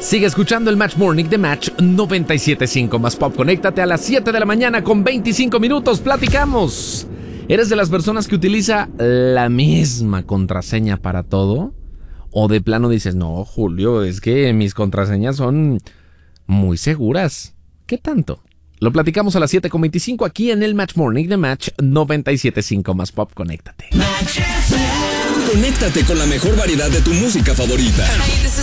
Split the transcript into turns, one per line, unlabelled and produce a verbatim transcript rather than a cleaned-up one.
Sigue escuchando el Match Morning de Match noventa y siete punto cinco más Pop. Conéctate a las siete de la mañana con veinticinco minutos. Platicamos. ¿Eres de las personas que utiliza la misma contraseña para todo? ¿O de plano dices, no, Julio, es que mis contraseñas son muy seguras? ¿Qué tanto? Lo platicamos a las siete con veinticinco aquí en el Match Morning de Match noventa y siete punto cinco más Pop. Conéctate.
Conéctate con la mejor variedad de tu música favorita.
Hey, this is